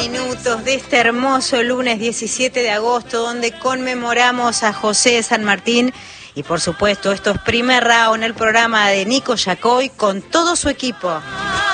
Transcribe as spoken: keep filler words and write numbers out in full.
Minutos de este hermoso lunes diecisiete de agosto, donde conmemoramos a José de San Martín. Y por supuesto, esto es Primer Round, el programa de Nico Yacoy con todo su equipo.